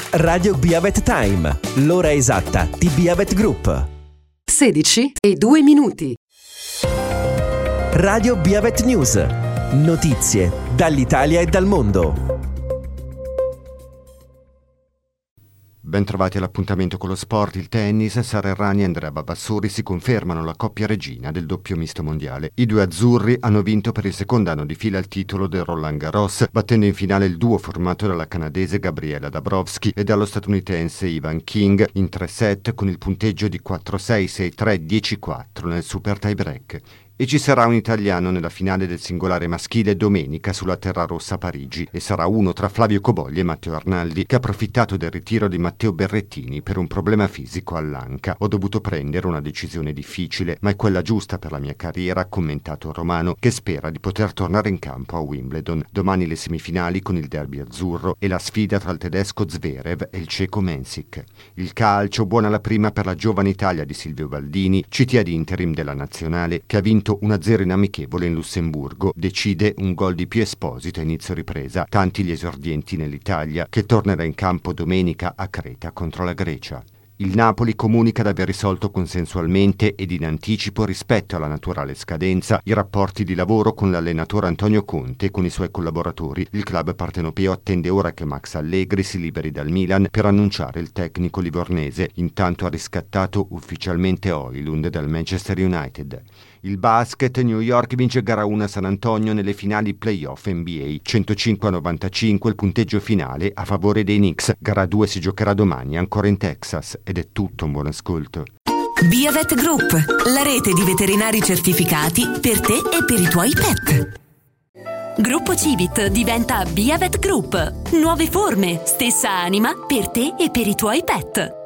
Radio Biavet Time, l'ora esatta di Biavet Group. 16:02. Radio Biavet News. Notizie dall'Italia e dal mondo. Ben trovati all'appuntamento con lo sport. Il tennis, Sara Errani e Andrea Babassori si confermano la coppia regina del doppio misto mondiale. I due azzurri hanno vinto per il secondo anno di fila il titolo del Roland Garros, battendo in finale il duo formato dalla canadese Gabriela Dabrowski e dallo statunitense Ivan King in 3 set con il punteggio di 4-6, 6-3, 10-4 nel super tie break. E ci sarà un italiano nella finale del singolare maschile domenica sulla terra rossa a Parigi, e sarà uno tra Flavio Cobogli e Matteo Arnaldi, che ha approfittato del ritiro di Matteo Berrettini per un problema fisico all'anca. Ho dovuto prendere una decisione difficile, ma è quella giusta per la mia carriera, ha commentato il romano, che spera di poter tornare in campo a Wimbledon. Domani le semifinali con il derby azzurro e la sfida tra il tedesco Zverev e il ceco Mensik. Il calcio, buona la prima per la giovane Italia di Silvio Baldini, CT ad interim della nazionale, che ha vinto 1-0 in amichevole in Lussemburgo. Decide un gol di Pio Esposito a inizio ripresa. Tanti gli esordienti nell'Italia, che tornerà in campo domenica a Creta contro la Grecia. Il Napoli comunica di aver risolto consensualmente ed in anticipo, rispetto alla naturale scadenza, i rapporti di lavoro con l'allenatore Antonio Conte e con i suoi collaboratori. Il club partenopeo attende ora che Max Allegri si liberi dal Milan per annunciare il tecnico livornese. Intanto ha riscattato ufficialmente Højlund dal Manchester United. Il basket, New York vince gara 1 a San Antonio nelle finali playoff NBA, 105-95 il punteggio finale a favore dei Knicks. Gara 2 si giocherà domani ancora in Texas. Ed è tutto, un buon ascolto. Biavet Group, la rete di veterinari certificati per te e per i tuoi pet. Gruppo Civit diventa Biavet Group. Nuove forme, stessa anima per te e per i tuoi pet.